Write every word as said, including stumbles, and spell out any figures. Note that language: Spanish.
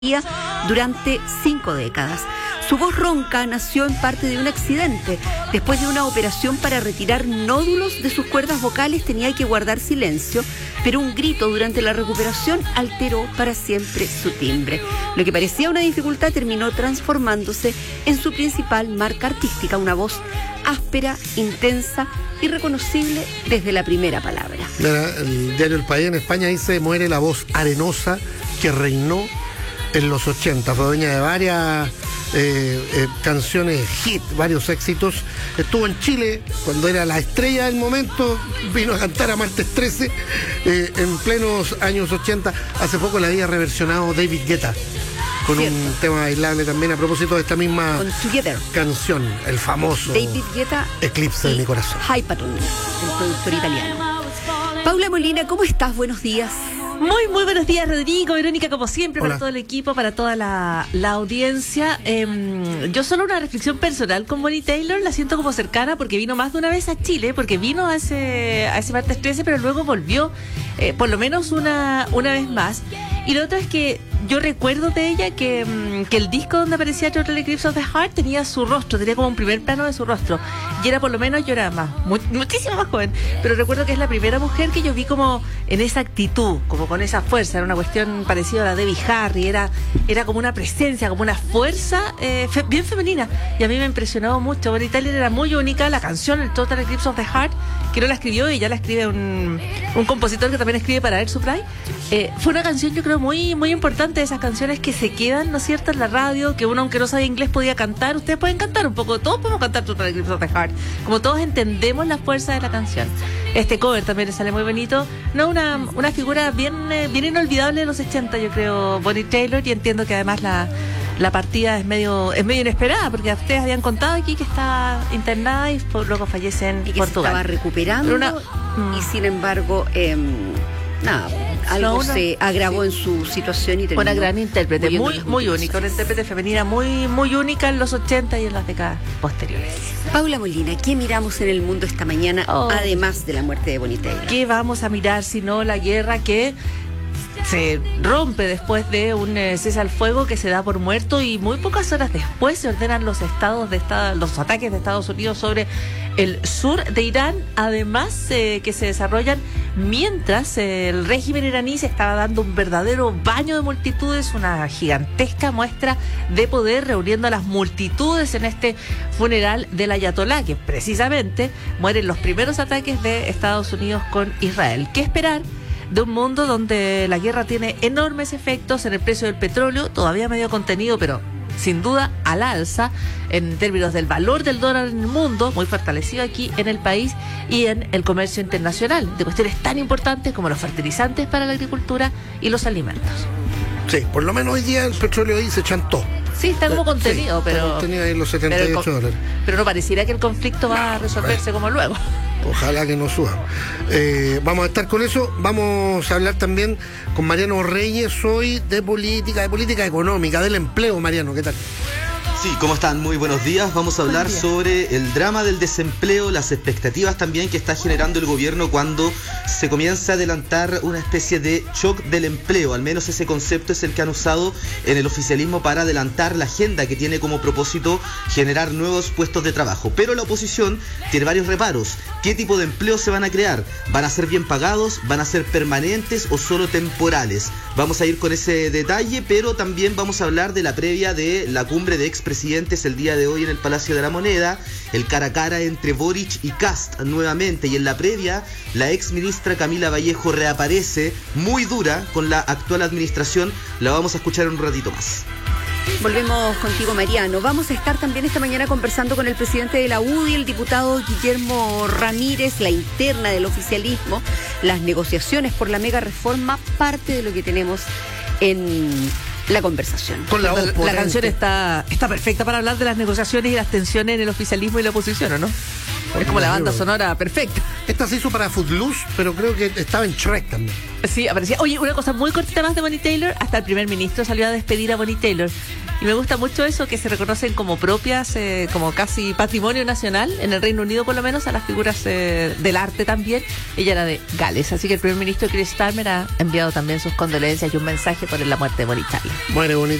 durante cinco décadas. Su voz ronca nació en parte de un accidente. Después de una operación para retirar nódulos de sus cuerdas vocales, tenía que guardar silencio, pero un grito durante la recuperación alteró para siempre su timbre. Lo que parecía una dificultad terminó transformándose en su principal marca artística, una voz áspera, intensa y reconocible desde la primera palabra. Mira, el diario El País en España dice: muere la voz arenosa que reinó en los ochenta, fue dueña de varias eh, eh, canciones hit, varios éxitos. Estuvo en Chile cuando era la estrella del momento, vino a cantar a Martes trece eh, en plenos años ochenta. Hace poco la había reversionado David Guetta con Cierto. un tema bailable también a propósito de esta misma canción, el famoso David Guetta, Eclipse de mi corazón. Hypaton, el productor italiano. Paula Molina, ¿cómo estás? Buenos días. Muy, muy buenos días, Rodrigo, Verónica, como siempre. Hola. Para todo el equipo, para toda la, la audiencia. Eh, yo solo una reflexión personal con Bonnie Taylor, la siento como cercana porque vino más de una vez a Chile, porque vino a ese, a ese Martes trece, pero luego volvió eh, por lo menos una, una vez más. Y lo otro es que yo recuerdo de ella que, que el disco donde aparecía Total Eclipse of the Heart tenía su rostro, tenía como un primer plano de su rostro. Y era por lo menos, yo era más, muy, muchísimo más joven, pero recuerdo que es la primera mujer que yo vi como en esa actitud, como con esa fuerza. Era una cuestión parecida a la de Debbie Harry, era, era como una presencia, como una fuerza eh, fe, bien femenina. Y a mí me impresionó mucho. Bonnie Tyler era muy única. La canción, el Total Eclipse of the Heart, que no la escribió ella, la escribe un, un compositor que también escribe para Air Supply. Eh, fue una canción, yo creo, muy, muy importante, de esas canciones que se quedan, ¿no es cierto?, en la radio, que uno, aunque no sabe inglés, podía cantar. Ustedes pueden cantar un poco, todos podemos cantar Total Eclipse of the Heart, como todos entendemos la fuerza de la canción. Este cover también le sale muy bonito. No, una, una figura bien, eh, bien inolvidable de los ochenta, yo creo, Bonnie Taylor, y entiendo que además la, la partida es medio, es medio inesperada, porque ustedes habían contado aquí que está internada y por, luego fallece en y que Portugal. Se estaba recuperando una, mm. y sin embargo, eh, nada, algo no, una, se agravó sí. en su situación y terminó. Una gran intérprete, muy, muy única, una intérprete femenina muy, muy única en los ochenta y en las décadas posteriores. Paula Molina, ¿qué miramos en el mundo esta mañana, oh. además de la muerte de Bonnie Taylor? ¿Qué vamos a mirar si no la guerra que se rompe después de un eh, cese al fuego que se da por muerto, y muy pocas horas después se ordenan los estados de esta, los ataques de Estados Unidos sobre el sur de Irán, además eh, que se desarrollan mientras eh, el régimen iraní se estaba dando un verdadero baño de multitudes, una gigantesca muestra de poder, reuniendo a las multitudes en este funeral del ayatolá, que precisamente mueren los primeros ataques de Estados Unidos con Israel. ¿Qué esperar de un mundo donde la guerra tiene enormes efectos en el precio del petróleo, todavía medio contenido, pero sin duda al alza en términos del valor del dólar en el mundo, muy fortalecido aquí en el país, y en el comercio internacional de cuestiones tan importantes como los fertilizantes para la agricultura y los alimentos? Sí, por lo menos hoy día el petróleo ahí se chantó. Sí, está como contenido, sí, pero contenido ahí los setenta y ocho dólares. Pero no pareciera que el conflicto va a resolverse como luego. Ojalá que no suba. Eh, vamos a estar con eso. Vamos a hablar también con Mariano Reyes hoy de política, de política económica, del empleo. Mariano, ¿qué tal? Sí, ¿cómo están? Muy buenos días. Vamos a hablar sobre el drama del desempleo, las expectativas también que está generando el gobierno cuando se comienza a adelantar una especie de shock del empleo. Al menos ese concepto es el que han usado en el oficialismo para adelantar la agenda que tiene como propósito generar nuevos puestos de trabajo. Pero la oposición tiene varios reparos. ¿Qué tipo de empleos se van a crear? ¿Van a ser bien pagados? ¿Van a ser permanentes o solo temporales? Vamos a ir con ese detalle, pero también vamos a hablar de la previa de la cumbre de expresidentes el día de hoy en el Palacio de la Moneda, el cara a cara entre Boric y Kast nuevamente, y en la previa la ex ministra Camila Vallejo reaparece muy dura con la actual administración. La vamos a escuchar en un ratito más. Volvemos contigo, Mariano. Vamos a estar también esta mañana conversando con el presidente de la U D I, el diputado Guillermo Ramírez, la interna del oficialismo, las negociaciones por la mega reforma, parte de lo que tenemos en la conversación. Con la, la, la canción está, está perfecta para hablar de las negociaciones y las tensiones en el oficialismo y la oposición, ¿o no? Es como la banda sonora perfecta. Esta se hizo para Footloose, pero creo que estaba en Shrek también. Sí, aparecía. Oye, una cosa muy cortita más de Bonnie Taylor. Hasta el primer ministro salió a despedir a Bonnie Taylor. Y me gusta mucho eso, que se reconocen como propias, eh, como casi patrimonio nacional, en el Reino Unido por lo menos, a las figuras eh, del arte también. Ella era de Gales, así que el primer ministro Keir Starmer ha enviado también sus condolencias y un mensaje por la muerte de Boris Johnson. Muere bonito.